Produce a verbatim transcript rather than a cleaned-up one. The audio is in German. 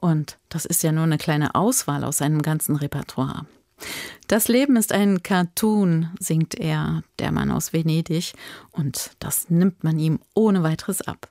Und das ist ja nur eine kleine Auswahl aus seinem ganzen Repertoire. Das Leben ist ein Cartoon, singt er, der Mann aus Venedig, und das nimmt man ihm ohne weiteres ab.